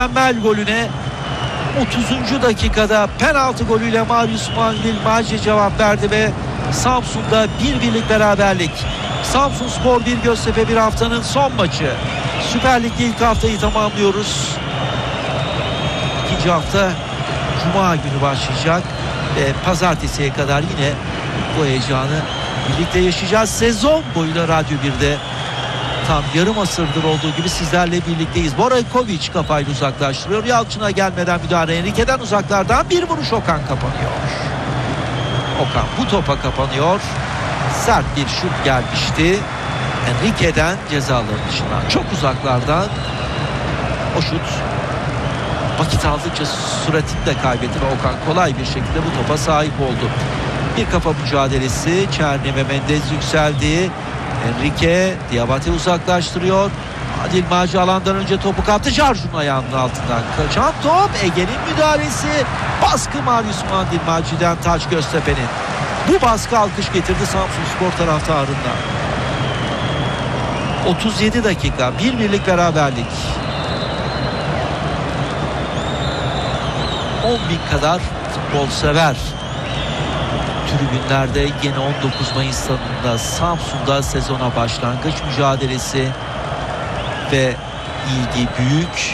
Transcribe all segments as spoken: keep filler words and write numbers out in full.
mükemmel golüne otuzuncu dakikada penaltı golüyle Marius Mandilmacı cevap verdi ve Samsun'da bir birlik beraberlik. Samsunspor bir, Göztepe bir, haftanın son maçı. Süper Lig'de ilk haftayı tamamlıyoruz. İkinci hafta Cuma günü başlayacak ve pazartesiye kadar yine bu heyecanı birlikte yaşayacağız. Sezon boyunca Radyo bir'de tam yarım asırdır olduğu gibi sizlerle birlikteyiz. Boraykovic kafayla uzaklaştırıyor. Yalçın'a gelmeden müdahale. Enrique'den uzaklardan bir vuruş, Okan kapanıyor. Okan bu topa kapanıyor. Sert bir şut gelmişti. Enrique'den ceza alanı dışından, çok uzaklardan o şut vakit aldıkça süratini de kaybetti ve Okan kolay bir şekilde bu topa sahip oldu. Bir kafa mücadelesi. Çerni ve Mendez yükseldi. Enrique Diabate uzaklaştırıyor. Mandilmacı alandan önce topu kaptı. Jarjun ayağının altından kaçan top. Ege'nin müdahalesi. Baskı Marius Mandilmacı'dan, taç Göztepe'nin. Bu baskı alkış getirdi Samsunspor taraftarından. otuz yedi dakika, bir birlik beraberlik. on bin kadar futbol sever tribünlerde yine on dokuz Mayıs stadında Samsun'da sezona başlangıç mücadelesi ve ilgi büyük.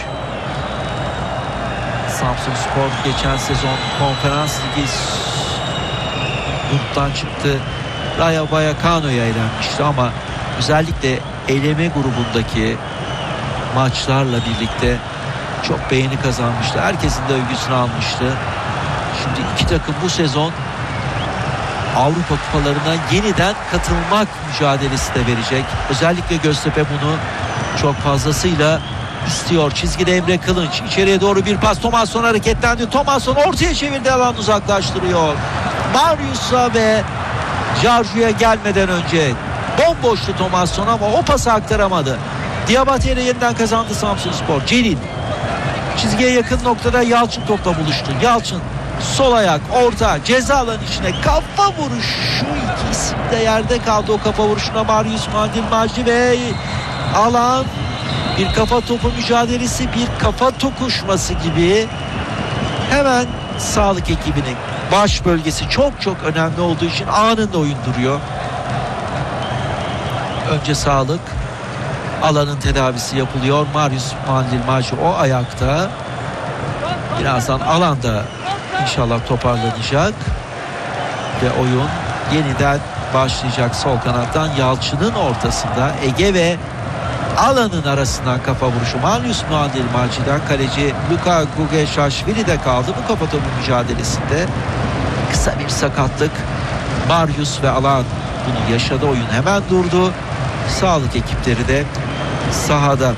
Samsunspor geçen sezon Konferans Ligi gruptan çıktı. Rayo Vallecano'ya elenmişti ama özellikle eleme grubundaki maçlarla birlikte çok beğeni kazanmıştı. Herkesin de övgüsünü almıştı. Şimdi iki takım bu sezon Avrupa kupalarına yeniden katılmak mücadelesi de verecek. Özellikle Göztepe bunu çok fazlasıyla istiyor. Çizgide Emre Kılınç, içeriye doğru bir pas. Thomasson hareketlendi. Thomasson ortaya çevirdi, alan uzaklaştırıyor. Marius'a ve Jarju'ya gelmeden önce bomboştu Thomasson ama o pası aktaramadı. Diabate ile yeniden kazandı Samsunspor. Celil çizgiye yakın noktada Yalçın topla buluştu. Yalçın sol ayak, orta, ceza alanı içine kafa vuruşu, iki isim de yerde kaldı o kafa vuruşuna. Marius Mandilmacı ve alan bir kafa topu mücadelesi, bir kafa tokuşması gibi. Hemen sağlık ekibinin baş bölgesi çok çok önemli olduğu için anında oyun duruyor. Önce sağlık, alanın tedavisi yapılıyor. Marius Mandilmacı o ayakta. Birazdan alanda İnşallah toparlanacak ve oyun yeniden başlayacak. Sol kanattan Yalçın'ın ortasında Ege ve alanın arasından kafa vuruşu Marius Mandilmacı'dan kaleci Luka Gugeşaşvili de kaldı bu kafa topu mücadelesinde. Kısa bir sakatlık. Marius ve alan bunu yaşadı, oyun hemen durdu. Sağlık ekipleri de sahada.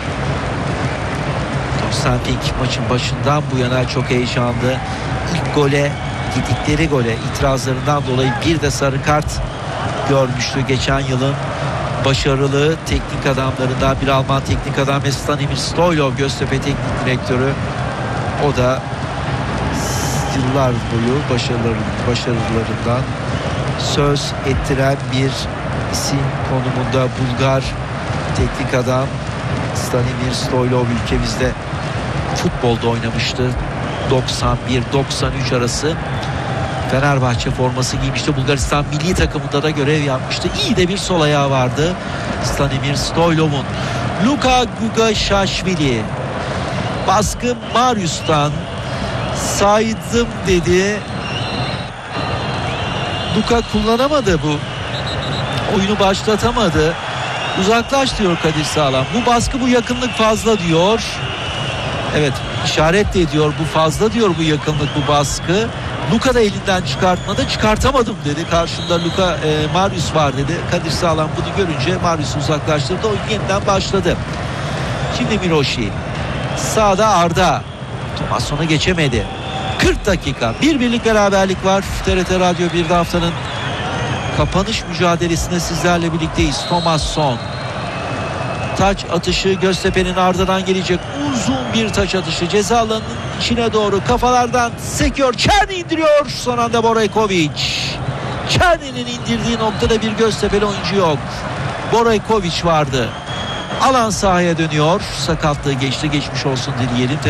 Dostantink maçın başından bu yana çok heyecanlı. İlk gole, gidikleri gole itirazlarından dolayı bir de sarı kart görmüştü. Geçen yılın başarılı teknik adamlarından bir Alman teknik adam Stanimir Stoylov, Göztepe teknik direktörü. O da yıllar boyu başarılarından, başarılarından söz ettiren bir isim konumunda Bulgar teknik adam Stanimir Stoylov ülkemizde futbolda oynamıştı. doksan bir doksan üç arası Fenerbahçe forması giymişti. Bulgaristan milli takımında da görev yapmıştı. İyi de bir sol ayağı vardı Stanimir Stoylov'un. Luka Gugeşaşvili baskı Marius'tan, saydım dedi. Luka kullanamadı bu. Oyunu başlatamadı. Uzaklaş diyor Kadir Sağlam. Bu baskı, bu yakınlık fazla diyor. Evet, işaret de ediyor. Bu fazla diyor, bu yakınlık, bu baskı. Luka da elinden çıkartmadı. Çıkartamadım dedi. Karşımda Luka e, Marius var dedi. Kadir Sağlam bunu görünce Marius'u uzaklaştırdı. Oyun yeniden başladı. Şimdi Miroşi. Sağda Arda. Thomasson'a geçemedi. kırk dakika. Bir birlik beraberlik var. T R T Radyo bir'de haftanın kapanış mücadelesinde sizlerle birlikteyiz. Thomasson. Taç atışı Göztepe'nin ardından gelecek. Uzun bir taç atışı. Ceza alanının içine doğru kafalardan sekiyor. Çerni indiriyor. Son anda Boraykovic. Çerni'nin indirdiği noktada bir Göztepe'li oyuncu yok. Boraykovic vardı. alan sahaya dönüyor. Sakatlığı geçti, geçmiş olsun dileyelim.